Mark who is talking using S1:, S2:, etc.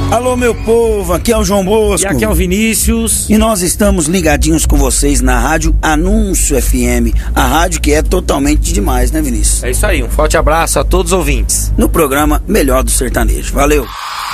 S1: Alô, meu povo, aqui é o João Bosco.
S2: E aqui é o Vinícius.
S1: E nós estamos ligadinhos com vocês na Rádio Anúncio FM, a rádio que é totalmente demais, né, Vinícius?
S2: É isso aí, um forte abraço a todos os ouvintes.
S1: No programa Melhor do Sertanejo. Valeu!